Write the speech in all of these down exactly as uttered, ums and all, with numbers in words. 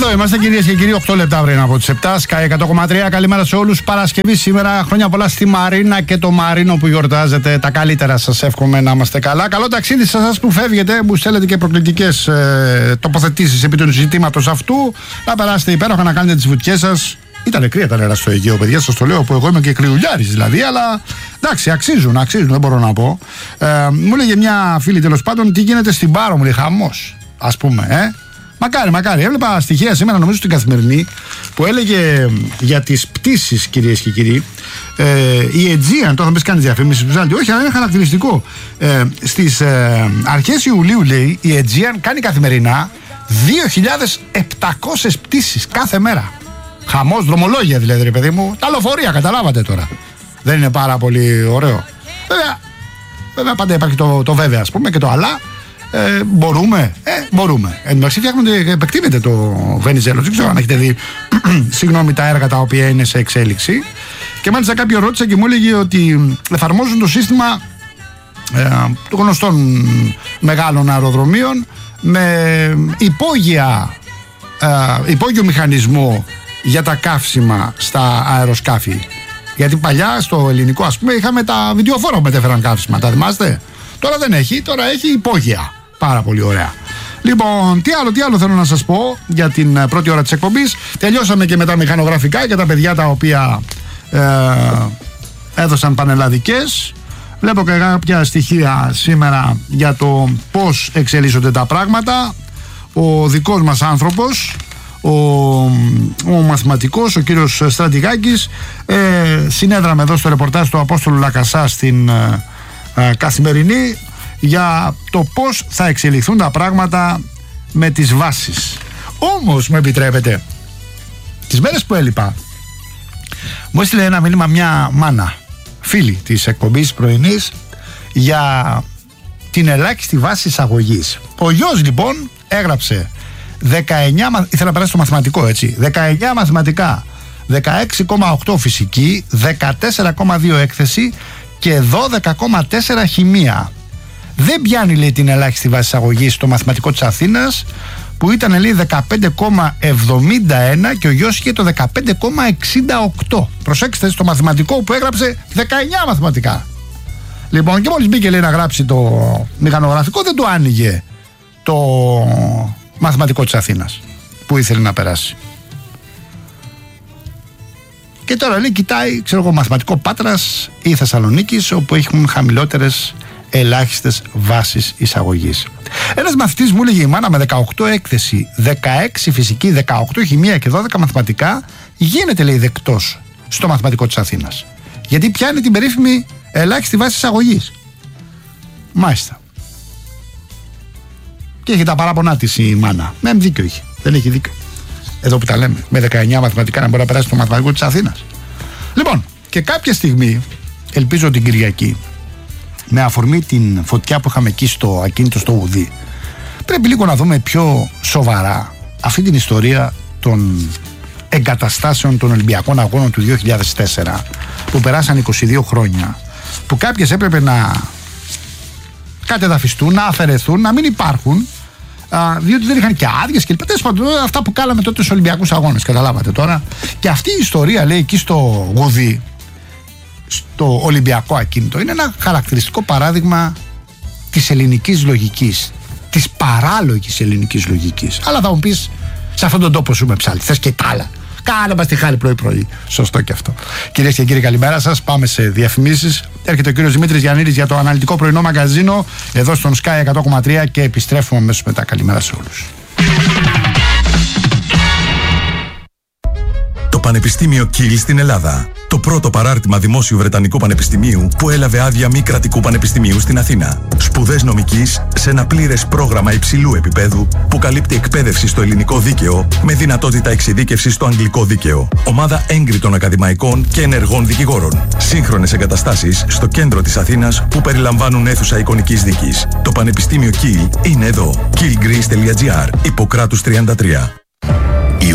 Εδώ είμαστε, κυρίες και κύριοι, οκτώ λεπτά πριν από τις επτά. Sky εκατό κόμμα τρία. Καλημέρα σε όλους. Παρασκευή σήμερα. Χρόνια πολλά στη Μαρίνα και το Μαρίνο που γιορτάζετε. Τα καλύτερα σας εύχομαι να είμαστε καλά. Καλό ταξίδι σε εσάς που φεύγετε, που στέλνετε και προκλητικές ε, τοποθετήσεις επί του ζητήματος αυτού. Να περάσετε υπέροχα, να κάνετε τις βουτιές σας. Ήταν κρύα τα νερά στο Αιγαίο, παιδιά, σας το λέω, που εγώ είμαι και κρυουλιάρης δηλαδή, αλλά εντάξει, αξίζουν, αξίζουν, δεν μπορώ να πω. Ε, μου έλεγε μια φίλη, τέλος πάντων, τι γίνεται στην Πάρο, μου λέει, χαμός, ας πούμε, ε. Μακάρι, μακάρι. Έβλεπα στοιχεία σήμερα, νομίζω, στην Καθημερινή, που έλεγε για τις πτήσεις, κυρίες και κύριοι. Ε, η Aegean, τώρα θα μπεις κάνει διαφήμιση, όχι, αλλά είναι χαρακτηριστικό. Ε, στις ε, αρχές Ιουλίου, λέει, η Aegean κάνει καθημερινά δύο χιλιάδες επτακόσιες πτήσεις κάθε μέρα. Χαμός, δρομολόγια δηλαδή, ρε παιδί μου. Τα λεωφορεία, καταλάβατε τώρα. Δεν είναι πάρα πολύ ωραίο. Βέβαια, βέβαια πάντα υπάρχει το, το βέβαια, ας πούμε, και το αλλά. Ε, μπορούμε, ε, μπορούμε. Εν μεταξύ φτιάχνονται, επεκτείνεται το Βενιζέλος. Δεν ξέρω αν έχετε δει συγγνώμη, τα έργα τα οποία είναι σε εξέλιξη. Και μάλιστα κάποιο ρώτησε και μου έλεγε ότι εφαρμόζουν το σύστημα ε, των γνωστών μεγάλων αεροδρομίων με υπόγεια, ε, υπόγειο μηχανισμό για τα καύσιμα στα αεροσκάφη. Γιατί παλιά στο ελληνικό, ας πούμε, είχαμε τα βιντεοφόρα που μετέφεραν καύσιμα. Τα θυμάστε? Τώρα δεν έχει, τώρα έχει υπόγεια. Πάρα πολύ ωραία. Λοιπόν, τι άλλο, τι άλλο θέλω να σας πω για την πρώτη ώρα της εκπομπής. Τελειώσαμε και με τα μηχανογραφικά και τα παιδιά τα οποία ε, έδωσαν πανελλαδικές. Βλέπω και κάποια στοιχεία σήμερα για το πώς εξελίσσονται τα πράγματα. Ο δικός μας άνθρωπος, ο, ο μαθηματικός, ο κύριος Στρατηγάκης, ε, συνέδραμε εδώ στο ρεπορτάζ του Απόστολου Λακασά στην ε, ε, Καθημερινή για το πώς θα εξελιχθούν τα πράγματα με τις βάσεις. Όμως, μου επιτρέπετε, τις μέρες που έλειπα, μου έστειλε ένα μήνυμα μια μάνα, φίλη της εκπομπής πρωινής, για την ελάχιστη βάση εισαγωγής. Ο γιος λοιπόν έγραψε δεκαεννιά, ήθελα να περάσει το μαθηματικό, έτσι, δεκαεννιά μαθηματικά, δεκαέξι κόμμα οκτώ φυσική, δεκατέσσερα κόμμα δύο έκθεση και δώδεκα κόμμα τέσσερα χημεία. Δεν πιάνει, λέει, την ελάχιστη βάση εισαγωγής στο μαθηματικό της Αθήνας, που ήταν, λέει, δεκαπέντε κόμμα εβδομήντα ένα και ο γιος είχε το δεκαπέντε κόμμα εξήντα οκτώ. Προσέξτε, στο μαθηματικό που έγραψε δεκαεννιά μαθηματικά. Λοιπόν, και μόλις μπήκε, λέει, να γράψει το μηχανογραφικό, δεν του άνοιγε το μαθηματικό της Αθήνας που ήθελε να περάσει. Και τώρα, λέει, κοιτάει, ξέρω εγώ, μαθηματικό Πάτρας ή Θεσσαλονίκης, όπου έχουν χαμηλότερες ελάχιστες βάσεις εισαγωγής. Ένας μαθητής μου έλεγε, η μάνα, με δεκαοκτώ έκθεση, δεκαέξι φυσική, δεκαοκτώ χημεία και δώδεκα μαθηματικά, γίνεται, λέει, δεκτός στο μαθηματικό της Αθήνας. Γιατί πιάνει την περίφημη ελάχιστη βάση εισαγωγής. Μάλιστα. Και έχει τα παράπονά της η μάνα. Με δίκιο είχε. Δεν έχει δίκιο. Εδώ που τα λέμε. Με δεκαεννιά μαθηματικά να μπορεί να περάσει το μαθηματικό της Αθήνας. Λοιπόν, και κάποια στιγμή, ελπίζω την Κυριακή, με αφορμή την φωτιά που είχαμε εκεί στο ακίνητο στο Ουδί, πρέπει λίγο να δούμε πιο σοβαρά αυτή την ιστορία των εγκαταστάσεων των Ολυμπιακών Αγώνων του δύο χιλιάδες τέσσερα, που περάσαν είκοσι δύο χρόνια, που κάποιες έπρεπε να κατεδαφιστούν, να αφαιρεθούν, να μην υπάρχουν, α, διότι δεν είχαν και άδειες και τέλος πάντων, αυτά που κάναμε τότε στους Ολυμπιακούς Αγώνες, καταλάβατε τώρα. Και αυτή η ιστορία, λέει, εκεί στο Ουδί, στο Ολυμπιακό ακίνητο, είναι ένα χαρακτηριστικό παράδειγμα της ελληνικής λογικής, της παράλογης ελληνικής λογικής. Αλλά θα μου πεις, σε αυτόν τον τόπο ζούμε, ψάλι, θες και τα άλλα. Κάνε μας τη χάρη πρωί-πρωί. Σωστό και αυτό. Κυρίες και κύριοι, καλημέρα σας. Πάμε σε διαφημίσεις. Έρχεται ο κύριος Δημήτρης Γιαννίδης για το αναλυτικό πρωινό μαγκαζίνο εδώ στον Sky εκατό κόμμα τρία και επιστρέφουμε αμέσως μετά. Καλημέρα σε όλους. Το Πανεπιστήμιο Κιλ στην Ελλάδα. Το πρώτο παράρτημα δημόσιου Βρετανικού Πανεπιστημίου που έλαβε άδεια μη κρατικού πανεπιστημίου στην Αθήνα. Σπουδές νομικής σε ένα πλήρες πρόγραμμα υψηλού επίπεδου που καλύπτει εκπαίδευση στο ελληνικό δίκαιο με δυνατότητα εξειδίκευσης στο αγγλικό δίκαιο. Ομάδα έγκριτων ακαδημαϊκών και ενεργών δικηγόρων. Σύγχρονες εγκαταστάσεις στο κέντρο της Αθήνας που περιλαμβάνουν αίθουσα εικονικής δίκης. Το Πανεπιστήμιο Κιλ είναι εδώ. κιλ γκρις τελεία τζι άρ, Ιπποκράτους τριάντα τρία. Η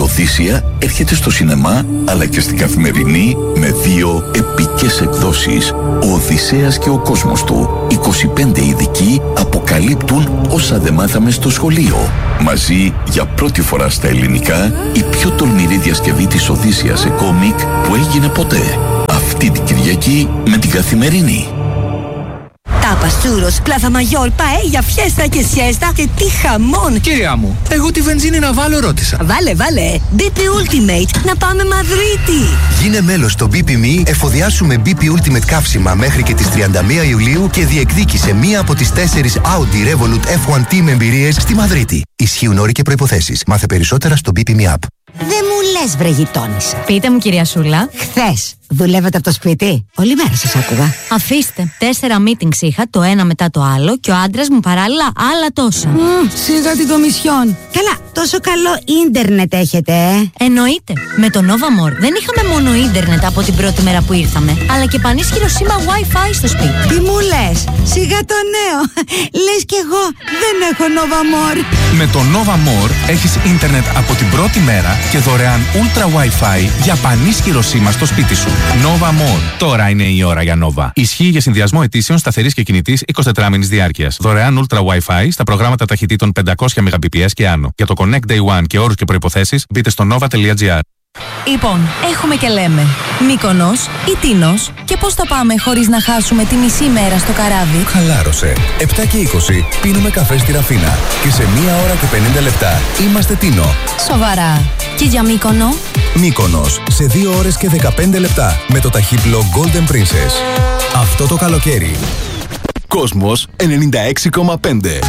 Οδύσσια έρχεται στο σινεμά αλλά και στην καθημερινή με δύο επικές εκδόσεις. Ο Οδυσσέας και ο κόσμος του. είκοσι πέντε ειδικοί αποκαλύπτουν όσα δεν μάθαμε στο σχολείο. Μαζί για πρώτη φορά στα ελληνικά η πιο τολμηρή διασκευή της Οδύσσιας σε κόμικ που έγινε ποτέ. Αυτή την Κυριακή με την καθημερινή. Τάπας, τσούρος, πλάθα μαγιόρ, παέλια, φιέστα και σιέστα και τι χαμόν! Κυρία μου, εγώ τη βενζίνη να βάλω ρώτησα. Βάλε, βάλε! μπι πι Ultimate, να πάμε Μαδρίτη! Γίνε μέλος στο μπι πι εμ ι, εφοδιάσου με μπι πι Ultimate καύσιμα μέχρι και τις τριάντα μία Ιουλίου και διεκδίκησε μία από τις τέσσερις Audi Revolut εφ ουάν Team εμπειρίες στη Μαδρίτη. Ισχύουν όροι και προϋποθέσεις. Μάθε περισσότερα στο μπι πι εμ ι App. Δεν μου λες, βρε γειτόνισσα. Πείτε μου, κυρία Σούλα. Χθες δουλεύατε από το σπίτι? Όλη μέρα σας άκουγα. Αφήστε. Τέσσερα meetings είχα, το ένα μετά το άλλο, και ο άντρας μου παράλληλα άλλα τόσα. Mm, σιγά την κομισιόν. Καλά, τόσο καλό ίντερνετ έχετε, ε? Εννοείται. Με το Nova More δεν είχαμε μόνο ίντερνετ από την πρώτη μέρα που ήρθαμε, αλλά και πανίσχυρο σήμα Wi-Fi στο σπίτι. Τι μου λες? Σιγά το νέο. Λες κι εγώ δεν έχω Nova More. Με το Nova More έχεις ίντερνετ από την πρώτη μέρα και δωρεάν Ultra Wi-Fi για πανίσχυρο σήμα στο σπίτι σου. Nova More. Τώρα είναι η ώρα για Nova. Ισχύει για συνδυασμό ετήσεων σταθερής και κινητής εικοσιτετράμηνης διάρκειας. Δωρεάν Ultra Wi-Fi στα προγράμματα ταχυτήτων πεντακόσια Mbps και άνω. Για το Connect Day One και όρους και προϋποθέσεις μπείτε στο nova.gr. Λοιπόν, έχουμε και λέμε Μύκονος ή Τίνος, και πώς θα πάμε χωρίς να χάσουμε τη μισή μέρα στο καράβι? Χαλάρωσε. επτά και είκοσι πίνουμε καφέ στη Ραφίνα και σε μία ώρα και πενήντα λεπτά είμαστε Τίνο. Σοβαρά. Και για Μύκονο? Μύκονος σε δύο ώρες και δεκαπέντε λεπτά με το ταχύπλο Golden Princess. Αυτό το καλοκαίρι. Κόσμος ενενήντα έξι κόμμα πέντε.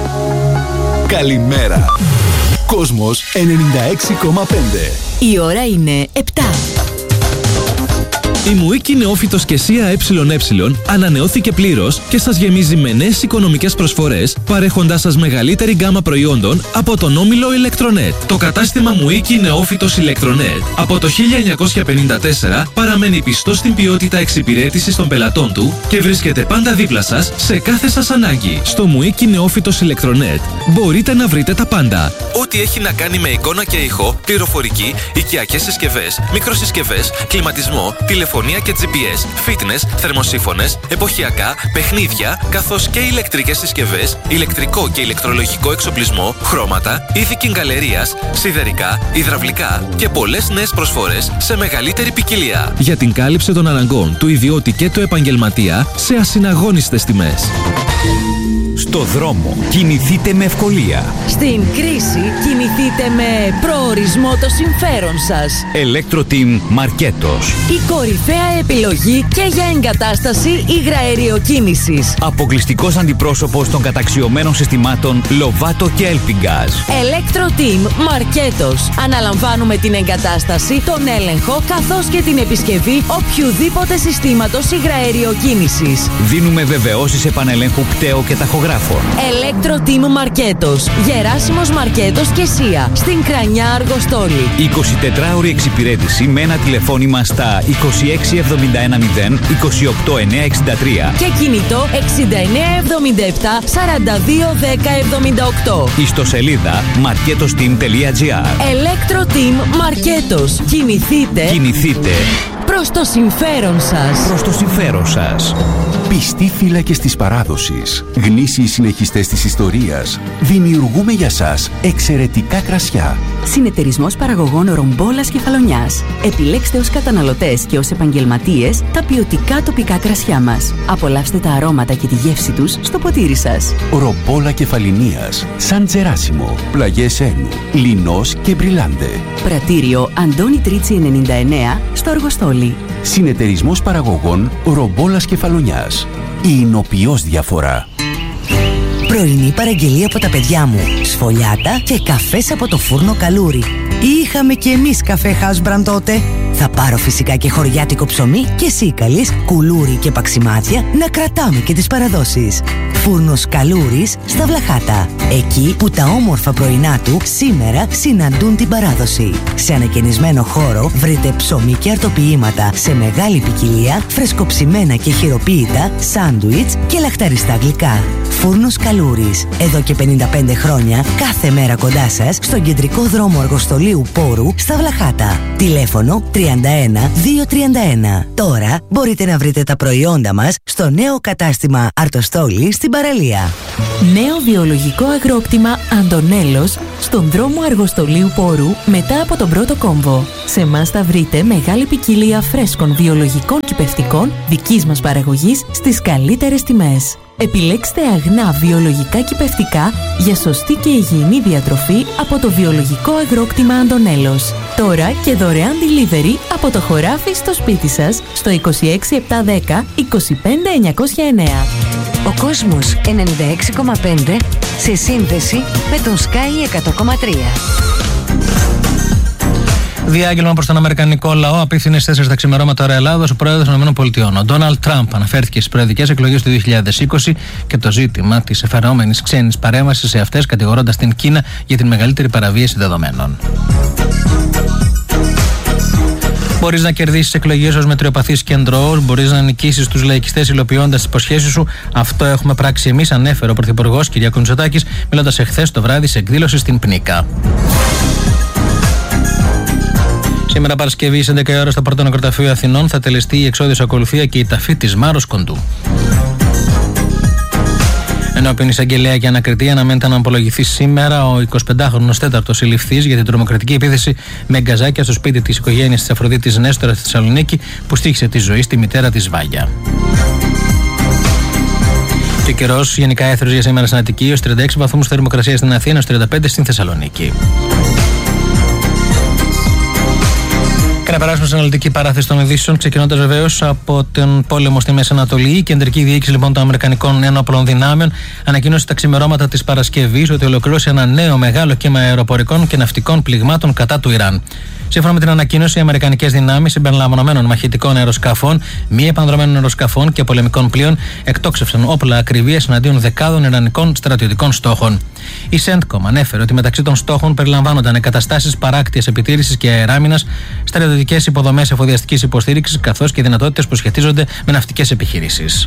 Καλημέρα. Κόσμος ενενήντα έξι κόμμα πέντε. Η ώρα είναι επτά. Η Μουίκη Νεόφυτος και Σία ΕΕ ανανεώθηκε πλήρως και σας γεμίζει με νέες οικονομικές προσφορές, παρέχοντάς σας μεγαλύτερη γκάμα προϊόντων από τον όμιλο Ηλεκτρονέτ. Το κατάστημα Μουίκη Νεόφυτος Ηλεκτρονέτ από το χίλια εννιακόσια πενήντα τέσσερα παραμένει πιστό στην ποιότητα εξυπηρέτησης των πελατών του και βρίσκεται πάντα δίπλα σας σε κάθε σας ανάγκη. Στο Μουίκη Νεόφυτος Ηλεκτρονέτ μπορείτε να βρείτε τα πάντα. Ό,τι έχει να κάνει με εικόνα και ήχο, πληροφορική, οικιακές συσκευές, μικροσυσκευές, κλιματισμό, τηλεφωνία και τζι πι ες, fitness, θερμοσύφωνες, εποχιακά, παιχνίδια, καθώς και ηλεκτρικές συσκευές, ηλεκτρικό και ηλεκτρολογικό εξοπλισμό, χρώματα, είδη κιγκαλερίας, σιδερικά, υδραυλικά και πολλές νέες προσφορές σε μεγαλύτερη ποικιλία. Για την κάλυψη των αναγκών του ιδιώτη και του επαγγελματία σε ασυναγώνιστες τιμές. Στο δρόμο κινηθείτε με ευκολία. Στην κρίση κινηθείτε με προορισμό το συμφέρον σας. Electro-Team Μαρκέτος. Η κορυφαία επιλογή και για εγκατάσταση υγραεριοκίνησης. Αποκλειστικός αντιπρόσωπος των καταξιωμένων συστημάτων Lovato και Elpingaz. Electro-Team Μαρκέτος. Αναλαμβάνουμε την εγκατάσταση, τον έλεγχο καθώς και την επισκευή οποιουδήποτε συστήματος υγραεριοκίνησης. Δίνουμε βεβαιώσεις επανελέγχου πτέο και ταχογράφων. Electro-Team Μαρκέτος. Γεράσιμος Μαρκέτος και Σία. Στην Κρανιά Αργοστόλη. εικοσιτετράωρη εξυπηρέτηση με ένα τηλεφώνημα στα είκοσι έξι εβδομήντα ένα μηδέν είκοσι οκτώ εννιακόσια εξήντα τρία και κινητό εξήντα εννέα εβδομήντα επτά σαράντα δύο δέκα εβδομήντα οκτώ. Ιστοσελίδα marketosteam τελεία gr. Electro-Team Μαρκέτος. Κινηθείτε. Κινηθείτε. Προς το συμφέρον σας. Προς το συμφέρον σας. Πιστοί φύλακες της παράδοσης, γνήσιοι συνεχιστές της ιστορίας, δημιουργούμε για σας εξαιρετικά κρασιά. Συνεταιρισμός παραγωγών Ρομπόλας Κεφαλονιάς. Επιλέξτε ως καταναλωτές και ως επαγγελματίες τα ποιοτικά τοπικά κρασιά μας. Απολαύστε τα αρώματα και τη γεύση τους στο ποτήρι σας. Ρομπόλα Κεφαλινίας, Σαν Τζεράσιμο, Πλαγιές Ένου, Λινός και Μπριλάντε. Πρατήριο Αντώνη Τρίτσι ενενήντα εννέα στο Αργοστόλι. Συνεταιρισμός παραγωγών Ρομπόλας Κεφαλονιάς. Η εινοποιώς διαφορά. Πρωινή παραγγελία από τα παιδιά μου. Σφολιάτα και καφές από το φούρνο Καλούρι. Είχαμε κι εμείς καφέ Housebrand τότε. Θα πάρω φυσικά και χωριάτικο ψωμί και σίκαλης, κουλούρι και παξιμάδια να κρατάμε και τις παραδόσεις. Φούρνος Καλούρης στα Βλαχάτα. Εκεί που τα όμορφα πρωινά του σήμερα συναντούν την παράδοση. Σε ανακαινισμένο χώρο βρείτε ψωμί και αρτοποιήματα σε μεγάλη ποικιλία, φρεσκοψημένα και χειροποίητα, σάντουιτς και λαχταριστά γλυκά. Φούρνος Καλούρης. Εδώ και πενήντα πέντε χρόνια κάθε μέρα κοντά σας στον κεντρικό δρόμο Αργοστολίου Αργοστολίου Πόρου στα Βλαχάτα. Τηλέφωνο τριάντα ένα διακόσια τριάντα ένα. Τώρα μπορείτε να βρείτε τα προϊόντα μας στο νέο κατάστημα Αρτοστόλη στην παραλία. Νέο βιολογικό αγρόκτημα Αντωνέλος στον δρόμο Αργοστολίου Πόρου μετά από τον πρώτο κόμβο. Σε εμάς θα βρείτε μεγάλη ποικιλία φρέσκων βιολογικών κυπευτικών δικής μας παραγωγής στις καλύτερες τιμές. Επιλέξτε αγνά βιολογικά κυπευτικά για σωστή και υγιεινή διατροφή από το βιολογικό αγρόκτημα Αντωνέλος. Τώρα και δωρεάν delivery από το χωράφι στο σπίτι σας στο είκοσι έξι επτακόσια δέκα είκοσι πέντε εννιακόσια εννέα. Ο κόσμος ενενήντα έξι κόμμα πέντε σε σύνδεση με τον Sky εκατό κόμμα τρία. Διάγγελμα προς τον Αμερικανικό λαό. Απίθυνε στις τέσσερις τα ξημερώματα ώρα Ελλάδος ο πρόεδρος των ΗΠΑ. Ο Ντόναλντ Τραμπ αναφέρθηκε στις προεδρικές εκλογές του δύο χιλιάδες είκοσι και το ζήτημα της εφερόμενης ξένης παρέμβασης σε αυτές, κατηγορώντας την Κίνα για την μεγαλύτερη παραβίαση δεδομένων. Μπορείς να κερδίσεις εκλογές ως μετριοπαθής κεντρός, μπορείς να νικήσεις τους λαϊκιστές υλοποιώντας τις υποσχέσεις σου. Αυτό έχουμε πράξει εμείς, ανέφερε ο Πρωθυπουργός Κυριάκος Μητσοτάκης, μιλώντας εχθές το βράδυ σε εκδήλωση στην Πνίκα. Σήμερα Παρασκευή, στις έντεκα η ώρα, στο Πρώτο Νεκροταφείο Αθηνών θα τελεστεί η εξόδιος ακολουθία και η ταφή της Μάρος Κοντού. Ενώπιον εισαγγελέα και ανακριτή αναμένεται να απολογηθεί σήμερα ο εικοσιπεντάχρονος τέταρτος συλληφθής για την τρομοκρατική επίθεση με γκαζάκια στο σπίτι της οικογένειας της Αφροδίτης Νέστορα στη Θεσσαλονίκη, που στοίχησε τη ζωή στη μητέρα της Βάγια. Και ο καιρός γενικά έθρος για σήμερα στην Αττική, έως τριάντα έξι βαθμούς θερμοκρασία στην Αθήνα, έως τριάντα πέντε στην Θεσσαλονίκη. Και να περάσουμε στην αναλυτική παράθεση των ειδήσεων, ξεκινώντας βεβαίως από τον πόλεμο στη Μέση Ανατολή. Η κεντρική διοίκηση λοιπόν των Αμερικανικών Ενόπλων Δυνάμεων ανακοίνωσε τα ξημερώματα της Παρασκευής ότι ολοκλήρωσε ένα νέο μεγάλο κύμα αεροπορικών και ναυτικών πληγμάτων κατά του Ιράν. Σύμφωνα με την ανακοίνωση, οι αμερικανικές δυνάμεις συμπεριλαμβανομένων μαχητικών αεροσκαφών, μη επανδρομένων αεροσκαφών και πολεμικών πλοίων εκτόξευσαν όπλα ακριβίας εναντίον δεκάδων ιρανικών στρατιωτικών στόχων. Η Σέντκομ ανέφερε ότι μεταξύ των στόχων περιλαμβάνονταν εγκαταστάσεις παράκτειας επιτήρησης και αεράμινας, στρατιωτικές υποδομές εφοδιαστικής υποστήριξης, καθώς και δυνατότητες που σχετίζονται με ναυτικές επιχειρήσεις.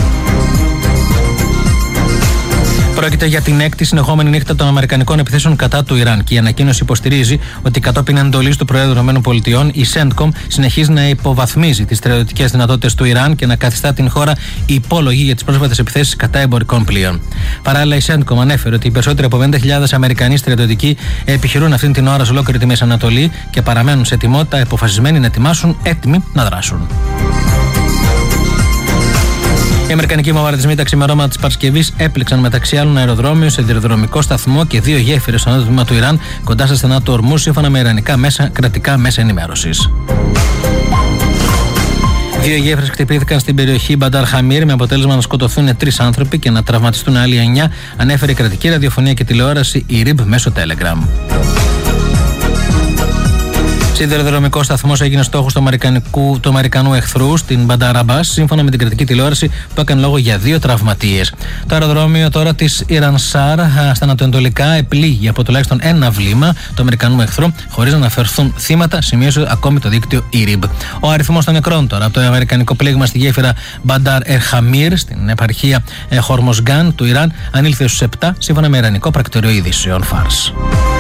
Πρόκειται για την έκτη συνεχόμενη νύχτα των αμερικανικών επιθέσεων κατά του Ιράν και η ανακοίνωση υποστηρίζει ότι κατόπιν εντολής του Προέδρου των ΗΠΑ, η Σέντκομ συνεχίζει να υποβαθμίζει τις στρατιωτικές δυνατότητες του Ιράν και να καθιστά την χώρα υπόλογη για τις πρόσφατες επιθέσεις κατά εμπορικών πλοίων. Παράλληλα, η Σέντκομ ανέφερε ότι οι περισσότεροι από πενήντα χιλιάδες Αμερικανοί στρατιωτικοί επιχειρούν αυτήν την ώρα σε ολόκληρη τη Μέση Ανατολή και παραμένουν σε ετοιμότητα, αποφασισμένοι να ετοιμάσουν, έτοιμοι να δράσουν. Οι αμερικανικοί βομβαρδισμοί τα ξημερώματα της Παρασκευής έπληξαν μεταξύ άλλων αεροδρόμιο, σιδηροδρομικό σταθμό και δύο γέφυρες στο νότιο τμήμα του Ιράν, κοντά στα στενά του Ορμούς, σύμφωνα με ιρανικά μέσα, κρατικά μέσα ενημέρωσης. Δύο γέφυρες χτυπήθηκαν στην περιοχή Μπαντάρ Χαμίρ με αποτέλεσμα να σκοτωθούν τρεις άνθρωποι και να τραυματιστούν άλλοι εννιά, ανέφερε η κρατική ραδιοφωνία και τηλεόραση Ιριμπ μέσω Telegram. Σιδηροδρομικό σταθμό έγινε στόχος του, του Αμερικανού εχθρού στην Μπαντάρ Αμπάς, σύμφωνα με την κρατική τηλεόραση που έκανε λόγο για δύο τραυματίες. Το αεροδρόμιο τώρα της Ιρανσάρ στα ανατολικά επλήγει από τουλάχιστον ένα βλήμα του Αμερικανού εχθρού, χωρίς να αναφερθούν θύματα, σημείωσε ακόμη το δίκτυο Ιριμπ. Ο αριθμός των νεκρών τώρα από το αμερικανικό πλήγμα στη γέφυρα Μπαντάρ Ερχαμίρ στην επαρχία Χορμοσγκάν του Ιράν ανήλθε στους επτά, σύμφωνα με ιρανικό πρακτορείο ειδήσεων Φάρς.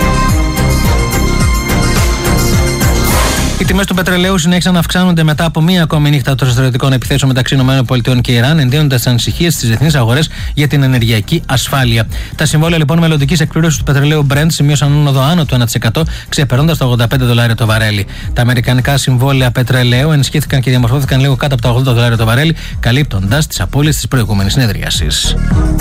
Οι τιμές του πετρελαίου συνέχισαν να αυξάνονται μετά από μία ακόμη νύχτα των στρατιωτικών επιθέσεων μεταξύ ΗΠΑ και Ιράν, εντείνοντας τις ανησυχίες στις διεθνείς αγορές για την ενεργειακή ασφάλεια. Τα συμβόλαια λοιπόν μελλοντικής εκπλήρωσης του πετρελαίου Brent σημείωσαν άνοδο άνω του ένα τοις εκατό, ξεπερνώντας τα ογδόντα πέντε δολάρια το βαρέλι. Τα αμερικανικά συμβόλαια πετρελαίου ενισχύθηκαν και διαμορφώθηκαν λίγο κάτω από τα ογδόντα δολάρια το βαρέλι, καλύπτοντας τις απώλειες της προηγούμενης συνεδρίασης.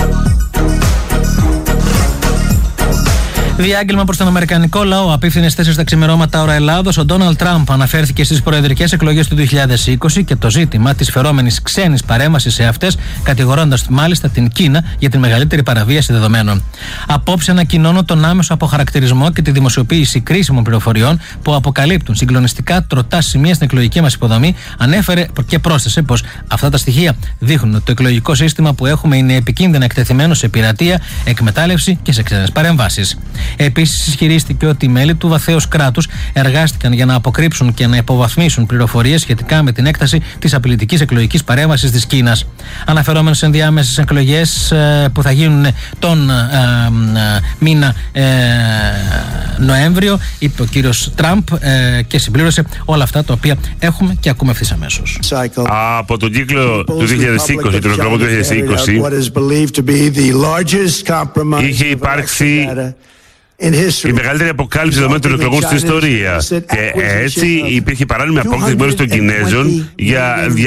Διάγγελμα προς τον Αμερικανικό λαό. Απίφθινε στις τέσσερις τα ξημερώματα ώρα Ελλάδος. Ο Ντόναλντ Τραμπ αναφέρθηκε στις προεδρικές εκλογές του δύο χιλιάδες είκοσι και το ζήτημα της φερόμενης ξένης παρέμβασης σε αυτές, κατηγορώντας μάλιστα την Κίνα για την μεγαλύτερη παραβίαση δεδομένων. Απόψε ανακοινώνω τον άμεσο αποχαρακτηρισμό και τη δημοσιοποίηση κρίσιμων πληροφοριών που αποκαλύπτουν συγκλονιστικά τροτά σημεία στην εκλογική μας υποδομή, ανέφερε και πρόσθεσε πως αυτά τα στοιχεία δείχνουν ότι το εκλογικό σύστημα που έχουμε είναι επικίνδυνα εκτεθειμένο σε πειρατεία, εκμετάλλευση και σε ξένες παρεμβάσεις. Επίσης, ισχυρίστηκε ότι οι μέλη του βαθέως κράτους εργάστηκαν για να αποκρύψουν και να υποβαθμίσουν πληροφορίες σχετικά με την έκταση της απειλητικής εκλογικής παρέμβασης της Κίνας. Αναφερόμενος σε ενδιάμεσες εκλογές που θα γίνουν τον μήνα Νοέμβριο, είπε ο κύριος Τραμπ και συμπλήρωσε όλα αυτά τα οποία έχουμε και ακούμε ευθύς αμέσως. Από τον κύκλο του δύο χιλιάδες είκοσι, τον εκλογό του δύο χιλιάδες είκοσι, είχε υπάρξει η μεγαλύτερη αποκάλυψη δεδομένων των εκλογών στην ιστορία. Και έτσι υπήρχε παράνομη απόκτηση μέρους των Κινέζων για